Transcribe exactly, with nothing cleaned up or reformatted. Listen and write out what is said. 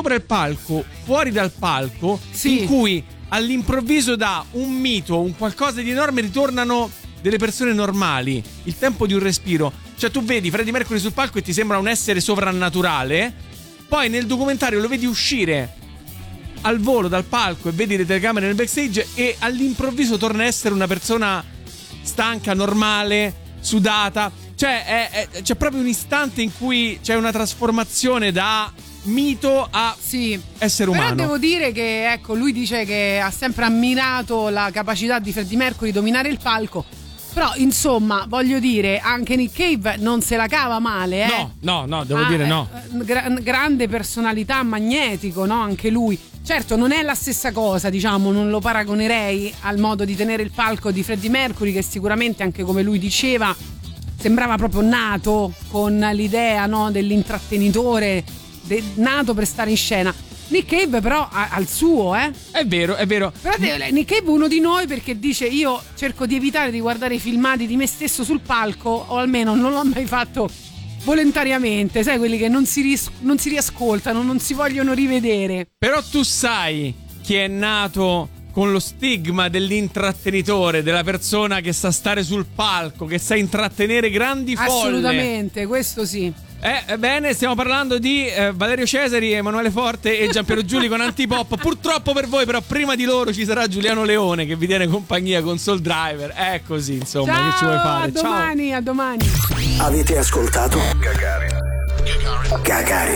sopra il palco, fuori dal palco, sì. in cui all'improvviso da un mito, un qualcosa di enorme, ritornano delle persone normali, il tempo di un respiro. Cioè tu vedi Freddie Mercury sul palco e ti sembra un essere sovrannaturale, poi nel documentario lo vedi uscire al volo dal palco e vedi le telecamere nel backstage e all'improvviso torna a essere una persona stanca, normale, sudata. Cioè è, è, c'è proprio un istante in cui c'è una trasformazione da mito a sì. essere umano. Però devo dire che ecco, lui dice che ha sempre ammirato la capacità di Freddie Mercury di dominare il palco. Però insomma, voglio dire, anche Nick Cave non se la cava male, eh? No, no, no, devo ah, dire no. Gra- grande personalità, magnetico, no? Anche lui. Certo, non è la stessa cosa, diciamo, non lo paragonerei al modo di tenere il palco di Freddie Mercury, che sicuramente, anche come lui diceva, sembrava proprio nato con l'idea, no, dell'intrattenitore, de- nato per stare in scena. Nick Cave però ha, ha il suo, eh? È vero, è vero. Però Nick Cave è uno di noi perché dice: io cerco di evitare di guardare i filmati di me stesso sul palco, o almeno non l'ho mai fatto volontariamente, sai, quelli che non si, ris- non si riascoltano, non si vogliono rivedere. Però tu sai chi è nato con lo stigma dell'intrattenitore, della persona che sa stare sul palco, che sa intrattenere grandi folle. Assolutamente, questo sì. Eh, bene, stiamo parlando di eh, Valerio Cesari, Emanuele Forte e Giampiero Giuli con Antipop. Purtroppo per voi, però, prima di loro ci sarà Giuliano Leone che vi tiene compagnia con Soul Driver. È così, insomma. Ciao, che ci vuoi fare? A domani, Ciao. a domani. Avete ascoltato Gagarin. Gagarin.